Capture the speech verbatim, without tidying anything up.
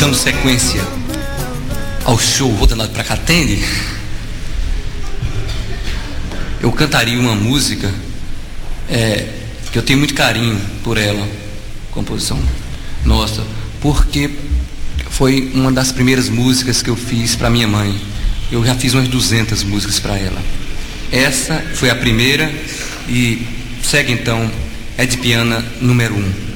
Dando sequência ao show Voltando Pra Cá Atende, eu cantaria uma música é, que eu tenho muito carinho por ela, composição nossa, porque foi uma das primeiras músicas que eu fiz para minha mãe. Eu já fiz umas duzentas músicas para ela. Essa foi a primeira e segue então Ed Piana número um.